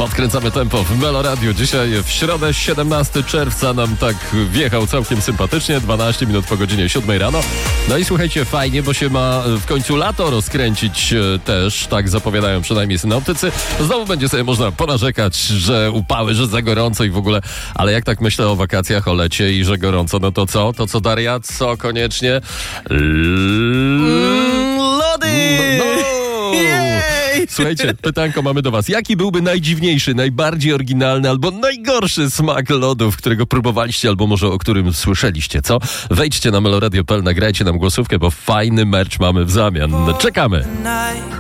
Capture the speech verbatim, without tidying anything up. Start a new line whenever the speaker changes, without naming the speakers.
Podkręcamy tempo w Melo Radio. Dzisiaj w środę, siedemnastego czerwca nam tak wjechał całkiem sympatycznie, dwanaście minut po godzinie siódmej rano. No i słuchajcie, fajnie, bo się ma w końcu lato rozkręcić też, tak zapowiadają przynajmniej synoptycy. Znowu będzie sobie można ponarzekać, że upały, że za gorąco i w ogóle, ale jak tak myślę o wakacjach, o lecie i że gorąco, no to co? To co, Daria? Co koniecznie? L-
Mm, lody!
No, no. Słuchajcie, pytanko mamy do was. Jaki byłby najdziwniejszy, najbardziej oryginalny albo najgorszy smak lodów, którego próbowaliście albo może o którym słyszeliście, co? Wejdźcie na meloradio kropka p l, nagrajcie nam głosówkę, bo fajny merch mamy w zamian. Czekamy!